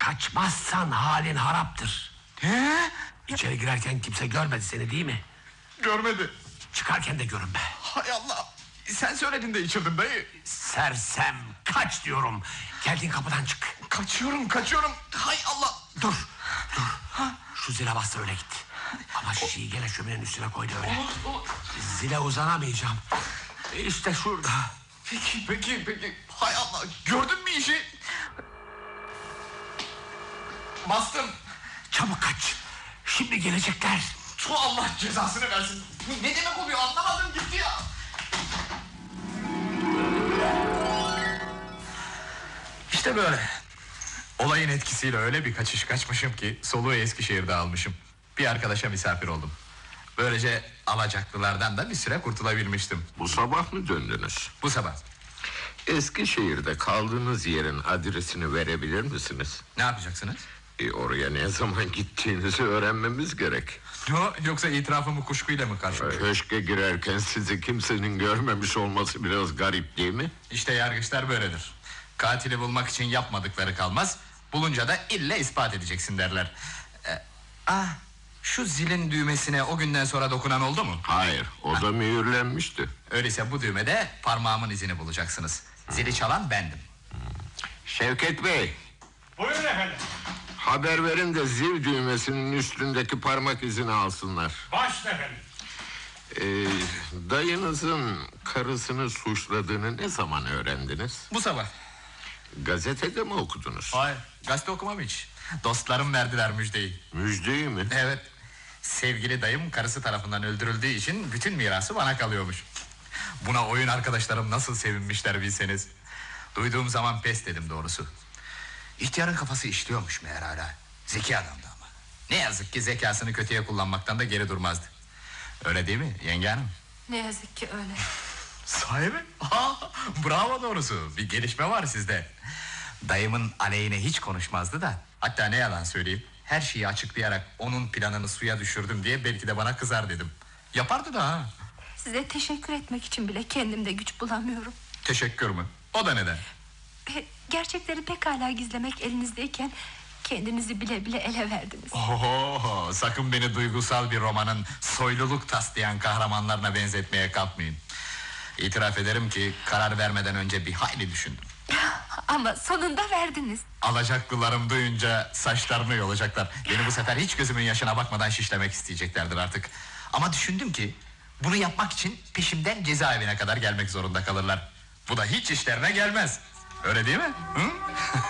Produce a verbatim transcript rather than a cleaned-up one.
Kaçmazsan halin haraptır. He? İçeri girerken kimse görmedi seni değil mi? Görmedi. Çıkarken de görünme. Hay Allah. Sen söyledin de içirdim dayı. Sersem, kaç diyorum. Geldiğin kapıdan çık. Kaçıyorum kaçıyorum. Hay Allah. Dur, dur. Şu zile bas, öyle git. Ama şişeyi gene şöminenin üstüne koydu öyle. Olur, olur. Zile uzanamayacağım. İşte şurada. Peki peki peki. Hay Allah. Gördün mü işi? Bastım. Çabuk kaç. Şimdi gelecekler. Tu Allah cezasını versin. Ne demek oluyor anlamadım gitti ya. İşte böyle. Olayın etkisiyle öyle bir kaçış kaçmışım ki soluğu Eskişehir'de almışım. Bir arkadaşa misafir oldum. Böylece alacaklılardan da bir süre kurtulabilmiştim. Bu sabah mı döndünüz? Bu sabah. Eskişehir'de kaldığınız yerin adresini verebilir misiniz? Ne yapacaksınız? E, oraya ne zaman gittiğinizi öğrenmemiz gerek. Yo, yoksa itirafımı kuşkuyla mı karşılıyor? Köşke girerken sizi kimsenin görmemiş olması biraz garip değil mi? İşte yargıçlar böyledir. Katili bulmak için yapmadıkları kalmaz. Bulunca da ille ispat edeceksin derler. Ee, ah, şu zilin düğmesine o günden sonra dokunan oldu mu? Hayır, o da mühürlenmişti. Öyleyse bu düğmede parmağımın izini bulacaksınız. Zili çalan bendim. Şevket Bey, Buyurun efendim. haber verin de zil düğmesinin üstündeki parmak izini alsınlar. Başla efendim. Ee, dayınızın karısını suçladığını ne zaman öğrendiniz? Bu sabah. Gazetede mi okudunuz? Hayır, gazete okumam hiç. Dostlarım verdiler müjdeyi. Müjdeyi mi? Evet. Sevgili dayım karısı tarafından öldürüldüğü için bütün mirası bana kalıyormuş. Buna oyun arkadaşlarım nasıl sevinmişler bilseniz. Duyduğum zaman pes dedim doğrusu. İhtiyarın kafası işliyormuş meğer hala. Zeki adamdı ama. Ne yazık ki zekasını kötüye kullanmaktan da geri durmazdı. Öyle değil mi yenge hanım? Ne yazık ki öyle. Sahi mi? Ha, bravo doğrusu. Bir gelişme var sizde. Dayımın aleyhine hiç konuşmazdı da. Hatta ne yalan söyleyeyim, her şeyi açıklayarak onun planını suya düşürdüm diye belki de bana kızar dedim. Yapardı da ha. Size teşekkür etmek için bile kendimde güç bulamıyorum. Teşekkür mü? O da neden? E, Gerçekleri pekala gizlemek elinizdeyken kendinizi bile bile ele verdiniz. Oho, sakın beni duygusal bir romanın soyluluk taslayan kahramanlarına benzetmeye kalkmayın. İtiraf ederim ki karar vermeden önce bir hayli düşündüm. Ama sonunda verdiniz. Alacaklılarım duyunca saçlarını yolacaklar. Beni bu sefer hiç gözümün yaşına bakmadan şişlemek isteyeceklerdir artık. Ama düşündüm ki bunu yapmak için peşimden cezaevine kadar gelmek zorunda kalırlar. Bu da hiç işlerine gelmez. Öyle değil mi? Hı?